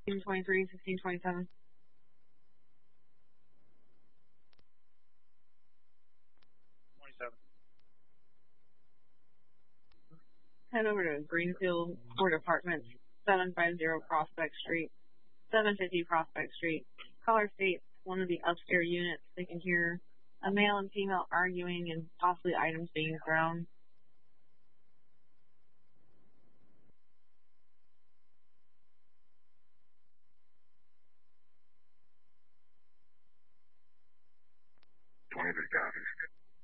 1623, 1627. Head over to Greenfield Court Apartments, 750 Prospect Street, 750 Prospect Street. Caller states one of the upstairs units. They can hear a male and female arguing and possibly items being thrown. Copies.